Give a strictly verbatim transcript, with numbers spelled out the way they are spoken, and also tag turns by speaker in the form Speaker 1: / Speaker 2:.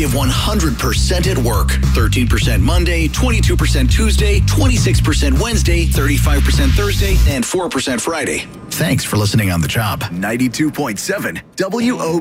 Speaker 1: give one hundred percent at work. thirteen percent Monday, twenty-two percent Tuesday, twenty-six percent Wednesday, thirty-five percent Thursday, and four percent Friday. Thanks for listening on the job. ninety-two point seven W O